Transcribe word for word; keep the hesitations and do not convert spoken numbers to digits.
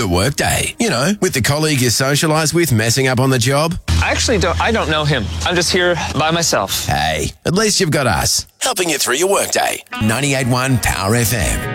The workday. You know, with the colleague you socialise with messing up on the job. I actually don't, I don't know him. I'm just here by myself. Hey, at least you've got us, helping you through your workday. ninety-eight point one Power F M.